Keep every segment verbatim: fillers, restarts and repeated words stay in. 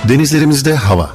Denizlerimizde hava.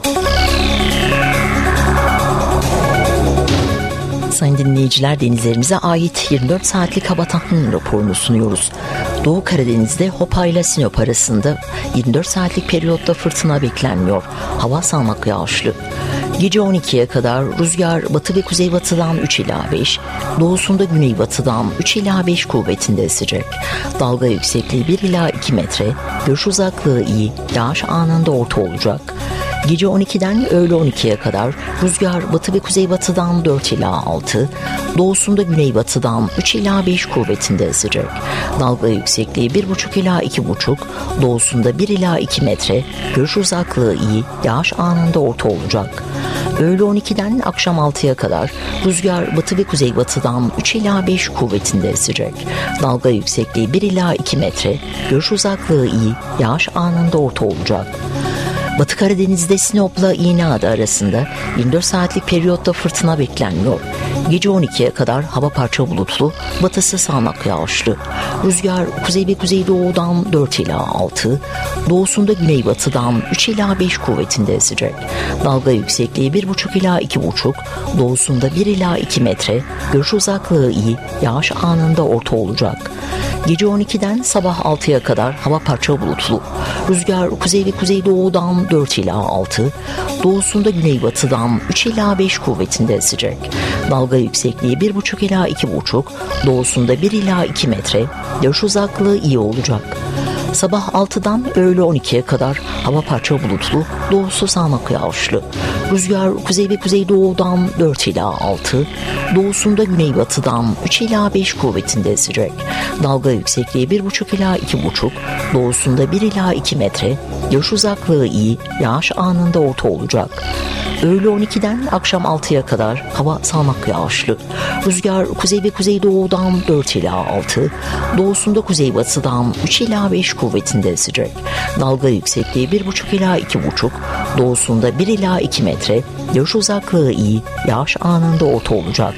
Sayın dinleyiciler, denizlerimize ait yirmi dört saatlik hava tahmini raporunu sunuyoruz. Doğu Karadeniz'de Hopa ile Sinop arasında yirmi dört saatlik periyotta fırtına beklenmiyor. Hava sağanak yağışlı. Gece on ikiye kadar rüzgar batı ve kuzeybatıdan üç ila beş, doğusunda güneybatıdan üç ila beş kuvvetinde esecek. Dalga yüksekliği bir ila iki metre, görüş uzaklığı iyi, yağış anında orta olacak. Gece on ikiden öğle on ikiye kadar rüzgar batı ve kuzeybatıdan dört ila altı, doğusunda güneybatıdan üç ila beş kuvvetinde esecek. Dalga yüksekliği bir buçuk ila iki buçuk, doğusunda bir ila iki metre, görüş uzaklığı iyi, yağış anında orta olacak. Öğle on ikiden akşam altıya kadar rüzgar batı ve kuzeybatıdan üç ila beş kuvvetinde esecek. Dalga yüksekliği bir ila iki metre, görüş uzaklığı iyi, yağış anında orta olacak. Batı Karadeniz'de Sinop'la İğneada arasında yirmi dört saatlik periyotta fırtına beklenmiyor. Gece on ikiye kadar hava parça bulutlu, batısı sağanak yağışlı. Rüzgar kuzey ve kuzeydoğudan dört ila altı, doğusunda güneybatıdan üç ila beş kuvvetinde esecek. Dalga yüksekliği bir buçuk ila iki buçuk, doğusunda bir ila iki metre, görüş uzaklığı iyi, yağış anında orta olacak. Gece on ikiden sabah altıya kadar hava parça bulutlu. Rüzgar kuzey ve kuzeydoğudan dört ila altı, doğusunda güneybatıdan üç ila beş kuvvetinde esecek. Dalga yüksekliği bir buçuk ila iki buçuk, doğusunda bir ila iki metre, görüş uzaklığı iyi olacak. Sabah altıdan öğle on ikiye kadar hava parça bulutlu, doğusu sağanak yağışlı. Rüzgar kuzey ve kuzeydoğudan dört ila altı, doğusunda güneybatıdan üç ila beş kuvvetinde esecek. Dalga yüksekliği bir buçuk ila iki buçuk, doğusunda bir ila iki metre, görüş uzaklığı iyi, yağış anında orta olacak. Öğle on ikiden akşam altıya kadar hava sağanak yağışlı. Rüzgar kuzey ve kuzeydoğudan dört ila altı, doğusunda kuzeybatıdan üç ila beş kuvvetinde esecek. Dalga yüksekliği bir buçuk ila iki buçuk, doğusunda bir ila iki metre, görüş uzaklığı iyi, yağış anında orta olacak.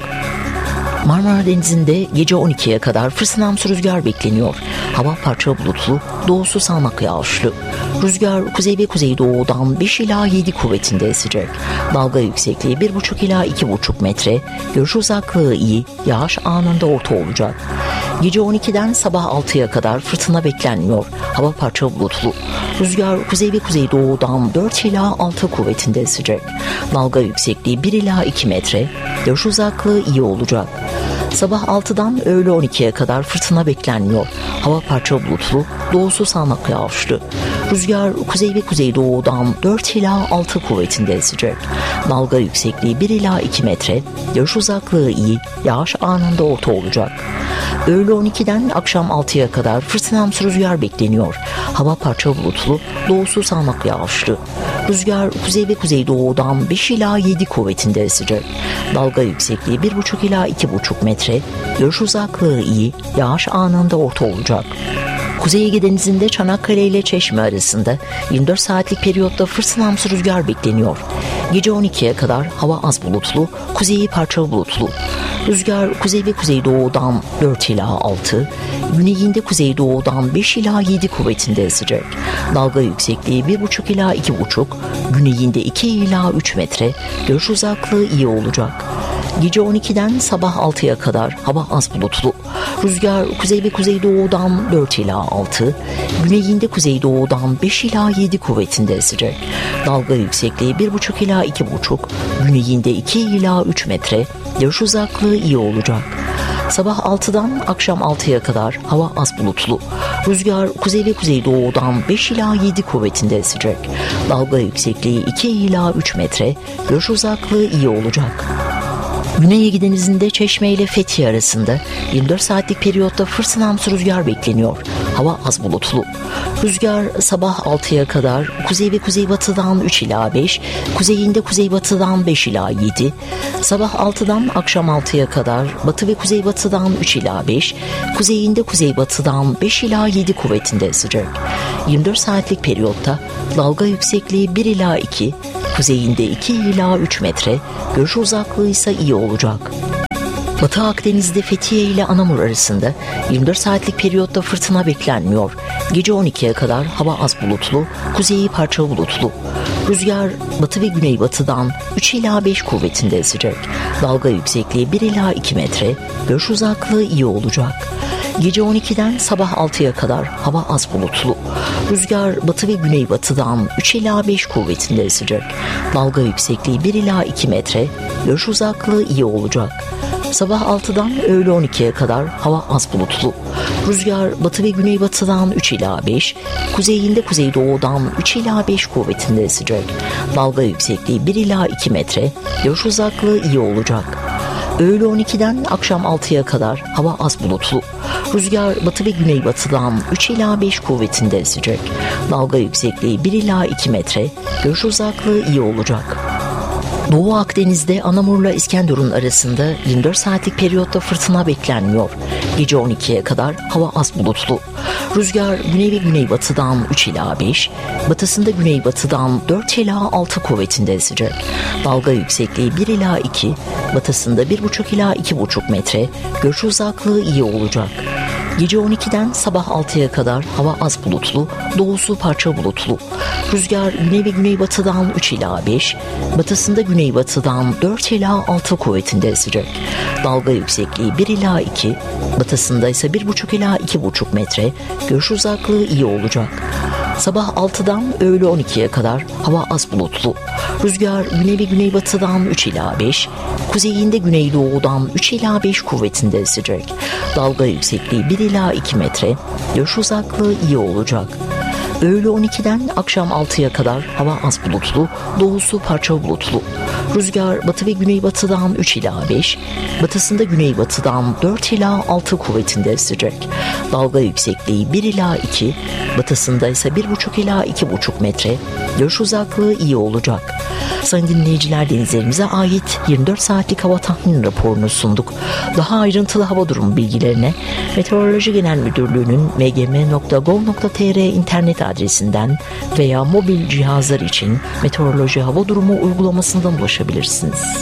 Marmara Denizi'nde gece on ikiye kadar fırtınamsı rüzgar bekleniyor. Hava parça bulutlu, doğusu sağanak yağışlı. Rüzgar kuzey ve kuzeydoğudan beş ila yedi kuvvetinde esecek. Dalga yüksekliği bir buçuk ila iki buçuk metre, görüş uzaklığı iyi, yağış anında orta olacak. Gece on ikiden sabah altıya kadar fırtına beklenmiyor. Hava parça bulutlu. Rüzgar kuzey ve kuzeydoğudan dört ila altı kuvvetinde esecek. Dalga yüksekliği bir ila iki metre, görüş uzaklığı iyi olacak. Sabah altıdan öğle on ikiye kadar fırtına beklenmiyor. Hava parça bulutlu, doğusu sağanak yağışlı. Rüzgar kuzey ve kuzeydoğudan dört ila altı kuvvetinde esecek. Dalga yüksekliği bir ila iki metre, görüş uzaklığı iyi, yağış anında orta olacak. Öğle on ikiden akşam altıya kadar fırtınamsı rüzgar bekleniyor. Hava parça bulutlu, doğusu sağanak yağışlı. Rüzgar kuzey ve kuzeydoğudan beş ila yedi kuvvetinde esecek. Dalga yüksekliği bir buçuk ila iki buçuk metre, görüş uzaklığı iyi, yağış anında orta olacak. Kuzey Ege Denizi'nde Çanakkale ile Çeşme arasında yirmi dört saatlik periyotta fırtınamsı rüzgar bekleniyor. Gece on ikiye kadar hava az bulutlu, kuzeyi parça bulutlu. Rüzgar kuzey ve kuzeydoğudan dört ila altı, güneyinde kuzeydoğudan beş ila yedi kuvvetinde esecek. Dalga yüksekliği bir buçuk ila iki buçuk, güneyinde iki ila üç metre, görüş uzaklığı iyi olacak. Gece on ikiden sabah altıya kadar hava az bulutlu. Rüzgar kuzey ve kuzeydoğudan dört ila altı, güneyinde kuzeydoğudan beş ila yedi kuvvetinde esecek. Dalga yüksekliği bir buçuk ila iki buçuk, güneyinde iki ila üç metre, görüş uzaklığı iyi olacak. Sabah altıdan akşam altıya kadar hava az bulutlu. Rüzgar kuzey ve kuzeydoğudan beş ila yedi kuvvetinde esecek. Dalga yüksekliği iki ila üç metre, görüş uzaklığı iyi olacak. Güney Ege Denizi'nde Çeşme ile Fethiye arasında yirmi dört saatlik periyotta fırtınamsı rüzgar bekleniyor. Hava az bulutlu. Rüzgar sabah altıya kadar kuzey ve kuzeybatıdan üç ila beş, kuzeyinde kuzeybatıdan beş ila yedi, sabah altıdan akşam altıya kadar batı ve kuzeybatıdan üç ila beş, kuzeyinde kuzeybatıdan beş ila yedi kuvvetinde esecek. yirmi dört saatlik periyotta dalga yüksekliği bir ila iki, kuzeyinde iki ila üç metre, görüş uzaklığı ise iyi olacak. Batı Akdeniz'de Fethiye ile Anamur arasında yirmi dört saatlik periyotta fırtına beklenmiyor. Gece on ikiye kadar hava az bulutlu, kuzeyi parça bulutlu. Rüzgar batı ve güneybatıdan üç ila beş kuvvetinde esecek. Dalga yüksekliği bir ila iki metre, görüş uzaklığı iyi olacak. Gece on ikiden sabah altıya kadar hava az bulutlu. Rüzgar batı ve güneybatıdan üç ila beş kuvvetinde esecek. Dalga yüksekliği bir ila iki metre, görüş uzaklığı iyi olacak. Sabah altıdan öğle on ikiye kadar hava az bulutlu. Rüzgar batı ve güneybatıdan üç ila beş, kuzeyinde kuzeydoğudan üç ila beş kuvvetinde esecek. Dalga yüksekliği bir ila iki metre, görüş uzaklığı iyi olacak. Öğle on ikiden akşam altıya kadar hava az bulutlu. Rüzgar batı ve güneybatıdan üç ila beş kuvvetinde esecek. Dalga yüksekliği bir ila iki metre, görüş uzaklığı iyi olacak. Doğu Akdeniz'de Anamur'la İskenderun arasında yirmi dört saatlik periyotta fırtına beklenmiyor. Gece on ikiye kadar hava az bulutlu. Rüzgar güney ve güneybatıdan üç ila beş, batısında güneybatıdan dört ila altı kuvvetinde esecek. Dalga yüksekliği bir ila iki, batısında bir buçuk ila iki buçuk metre, görüş uzaklığı iyi olacak. Gece on ikiden sabah altıya kadar hava az bulutlu, doğusu parça bulutlu. Rüzgar güney ve güneybatıdan üç ila beş, batısında güneybatıdan dört ila altı kuvvetinde esecek. Dalga yüksekliği bir ila iki, batısında ise bir buçuk ila iki buçuk metre, görüş uzaklığı iyi olacak. Sabah altıdan öğle on ikiye kadar hava az bulutlu. Rüzgar güney ve güneybatıdan üç ila beş, kuzeyinde güneydoğudan üç ila beş kuvvetinde esecek. Dalga yüksekliği bir ila iki metre, görüş uzaklığı iyi olacak. Öğle on ikiden akşam altıya kadar hava az bulutlu, doğusu parça bulutlu. Rüzgar batı ve güneybatıdan üç ila beş, batısında güneybatıdan dört ila altı kuvvetinde esecek. Dalga yüksekliği bir ila iki, batısında ise bir buçuk ila iki buçuk metre, görüş uzaklığı iyi olacak. Sayın dinleyiciler, denizlerimize ait yirmi dört saatlik hava tahmini raporunu sunduk. Daha ayrıntılı hava durumu bilgilerine Meteoroloji Genel Müdürlüğü'nün m g m nokta gov nokta t r internet adresinden veya mobil cihazlar için meteoroloji hava durumu uygulamasından ulaşabilirsiniz.